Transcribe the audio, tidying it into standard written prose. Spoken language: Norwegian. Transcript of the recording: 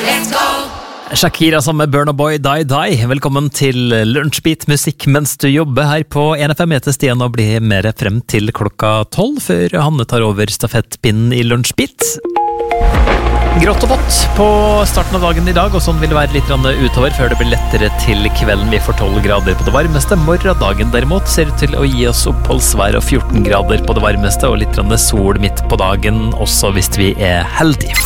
Shakira sammen med Burna Boy, Die Die. Velkommen til Lunsjbit musikk mens du jobber her på NFM. Jeg heter Stian og blir mer frem til klokka 12 før Hanne tar over stafettpinnen i Lunsjbit. Grått og vått på starten av dagen i dag, og sånn vil det være litt utover før det blir lettere til kvelden. Vi får 12 grader på det varmeste. Morgendagen derimot ser ut til å gi oss oppholdsvær og 14 grader på det varmeste, og litt sol midt på dagen også hvis vi er heldige.